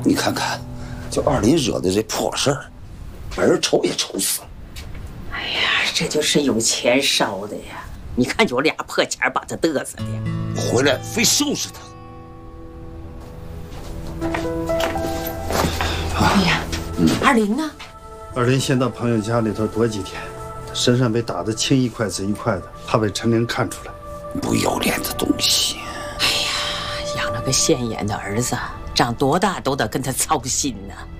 你看看，就二林惹的这破事儿，把人愁也愁死了。 哎呀，这就是有钱烧的呀！你看有俩破钱把他嘚瑟的， 回来非收拾他。 哎呀，二林呢？ 二林先到朋友家里头躲几天，他身上被打得青一块紫一块的，怕被陈玲看出来。 不要脸的东西！ 哎呀，养了个现眼的儿子，长多大都得跟他操心呢。